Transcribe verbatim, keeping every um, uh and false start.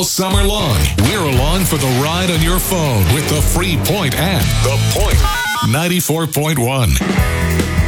All summer long, we're along for the ride on your phone with the free Point app. The Point ninety-four point one.